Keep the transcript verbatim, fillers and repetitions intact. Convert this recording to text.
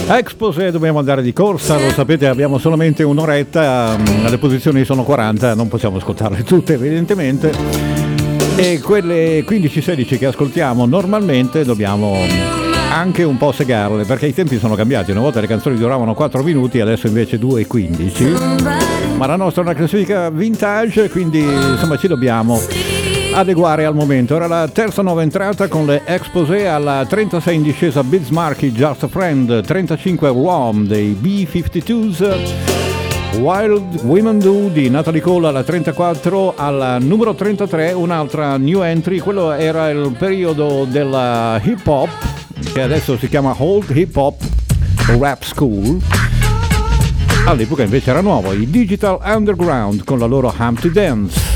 Exposé, dobbiamo andare di corsa, lo sapete, abbiamo solamente un'oretta, le posizioni sono quaranta, non possiamo ascoltarle tutte evidentemente, e quelle quindici sedici che ascoltiamo normalmente dobbiamo anche un po' segarle, perché i tempi sono cambiati. Una volta le canzoni duravano quattro minuti, adesso invece due e quindici, ma la nostra è una classifica vintage, quindi insomma ci dobbiamo adeguare al momento. Era la terza nuova entrata con le Exposé, alla trentasei in discesa Biz Markie, Just a Friend, trentacinque Rom dei B cinquantadue, Wild Women Do di Natalie Cole alla trentaquattro, alla numero trentatré un'altra new entry, quello era il periodo della hip hop che adesso si chiama Old Hip Hop Rap School, all'epoca invece era nuovo, i Digital Underground con la loro Humpty Dance.